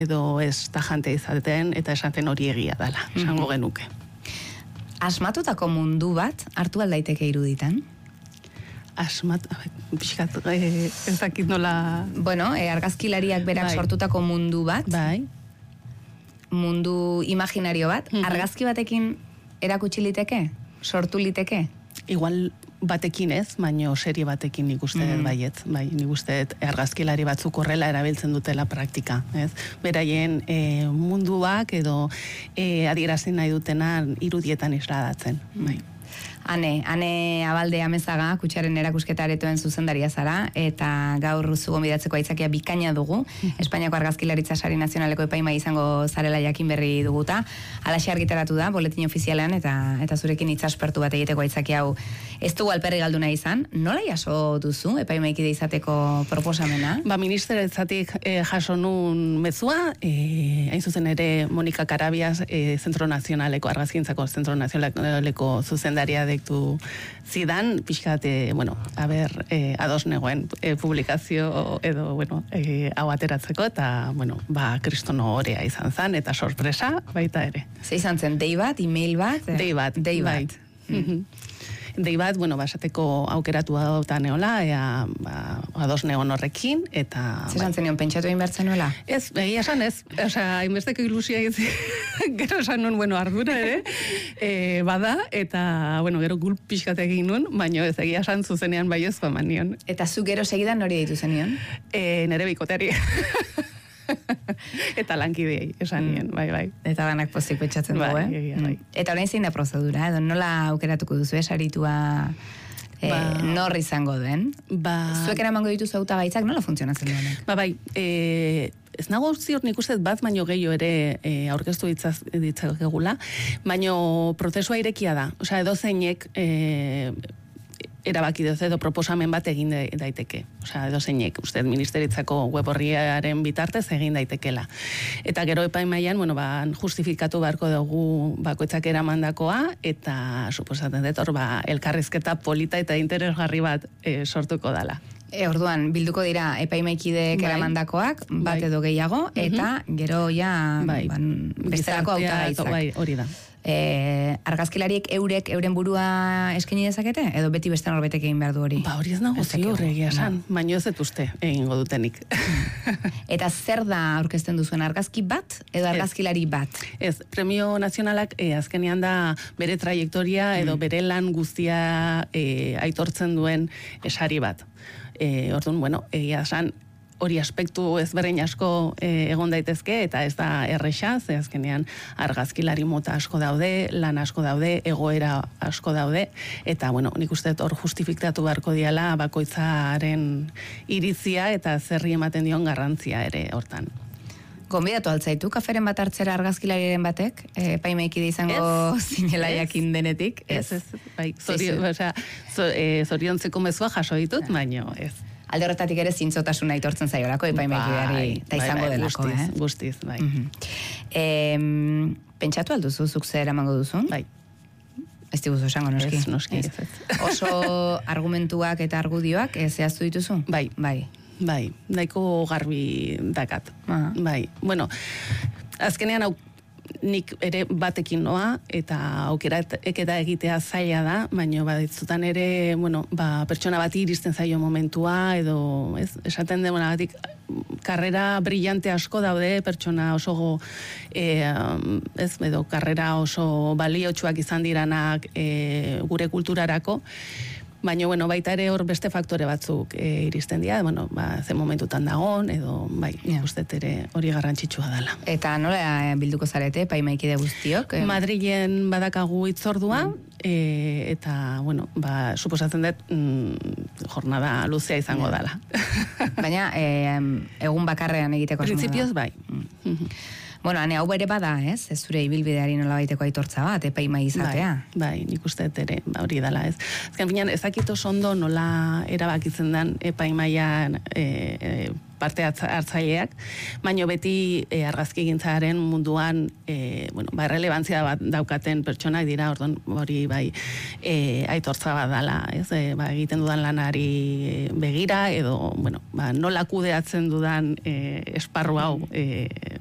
edo ez tajante izaten, eta esaten hori egia dela, esango genuke. Asmatutako mundu bat hartu aldaiteke iruditan? Pixkat, ez dakit nola... Bueno, argazkilariak berak sortutako mundu bat, mundu imaginario bat, argazki batekin erakutsi liteke? Sortu liteke? Igual batekin ez, baino serie batekin nik uste dut baiet. Bai, nik uste dut argazkilari batzuk horrela erabiltzen dutela praktika. Beraien munduak edo adierazten nahi dutena irudietan isladatzen. Bai. Ane Abalde Amezaga, Kutxaren erakusketa aretoen zuzendaria zara, eta gaur zu gonbidatzeko aitzakia bikaina dugu, Espainiako Argazkilaritza Sari Nazionaleko epaimai izango zarela jakin berri duguta, alaxe argitaratu da, boletin ofizialean, eta zurekin itzaspertu bat egiteko aitzakia hau ez dugu alperri galduna izan. Nola jaso duzu epaimaikide izateko proposamena? Ministeretzatik jaso nun mezua, hain zuzen ere Monika Karabias, Zentro Nazionaleko, Argazkintzako Zentro Nazionaleko zuzendaria dektu zidan, pixkat, ados negoen publikazio edo, hau ateratzeko, eta, kristono horea izan zen, eta sorpresa baita ere. Ze izan zen, dei bat, e-mail bat? Dei bat. Dei bat, esateko aukeratua dauta neola, ados negon horrekin, eta... Zezan zenion, pentsatu egin behar zenuela? Ez, egia esan ez, hainbesteko ilusia egin gero esan nun, ardura ere, bada, eta, gero gulp pixkat egin nun, baina ez egia esan zuzenean bai ez nion. Eta zu gero segidan nori ditu zenion? Nere bikoteari. Eta lankidei, esan nien, bai. Eta banak pozik petxatzen dugu, Bai. Eta orain zein da prozedura, edo nola aukeratuko duzu, saritua nor izango duen? Zuek eramango dituzu hautagaitzak, nola funtzionatzen duenek? Bai, ez nago ziur nik uste bat baino gehiago ere aurkeztu ditzakegula, baino prozesua irekia da, edo zeinek erabaki duz edo proposamen bat egin daiteke. Edo zeinek, uste, ministeritzako web horriaren bitartez egin daitekela. Eta gero epaimaian, justifikatu beharko dugu bakoitzak eramandakoa, eta suposatzen dut hor, elkarrizketa polita eta interesgarri bat sortuko dela. Orduan, bilduko dira epaimaikidek eramandakoak, bat edo gehiago, eta gero bestelako hautagaitzak. Bai, hori da. Argazkilariek euren burua eskaini dezakete? Edo beti beste norbetek egin behar du hori? Hori ez nago ziur egia esan, baino ez dut egingo dutenik. Eta zer da aurkezten duzuen, argazki bat edo argazkilari bat? Ez, Premio Nazionalak azkenean da bere trajektoria edo bere lan guztia aitortzen duen sari bat. Orduan, egia esan, hori aspektu ezberdin asko egon daitezke, eta ez da erresa, ze azkenean argazkilari mota asko daude, lan asko daude, egoera asko daude, eta, nik uste hor justifikatu beharko diala bakoitzaren iritzia eta zerri ematen dion garrantzia ere hortan. Gonbidatu altzaitu, kaferen bat hartzera argazkilariren batek, epaimaikide izango zinela jakin denetik? Ez, bai, zoriontzeko mezua jaso ditut, baino ez. Alde horretatik ere zintzotasuna aitortzen zaiolako epaimaikideari, eta izango delako, Guztiz, bai. Pentsatu alduzu, zuk zer eramango duzun? Bai. Ez diguzu esango, noski? Ez, noski. Oso argumentuak eta argudioak zehaztu dituzu? Bai, daiko garbi dakat. Bai, azkenean nik ere batekin noa, eta aukera eketa egitea zaila da, baina baditzutan ere, pertsona bati iristen zaio momentua, edo, esaten demonagatik, karrera brillante asko daude, pertsona oso edo karrera oso baliotsuak izan diranak gure kulturarako, baina, baita ere hor beste faktore batzuk iristen dira, ze momentutan dagoen, edo, ustet ere hori garrantzitsua dela. Eta nola bilduko zarete, epaimaikide guztiok? Madrilen badakagu hitzordua, eta, suposatzen dut, jornada luzea izango dela. Baina, egun bakarrean egiteko asmoa da? Printzipioz, bai. Hau bere bada, ez? Ez zure ibilbideari nola baiteko aitortza bat, epaimai izatea. Bai, nik uste ere, hori dela, ez. Azken finean, ezakito ondo nola erabakitzen den epaimaian parte hartzaileak, baina beti argazki gintzaren munduan relevantzia bat daukaten pertsonak dira, orduan hori aitortza bat dela, ez? Egiten dudan lanari begira, edo nola kudeatzen dudan esparru hau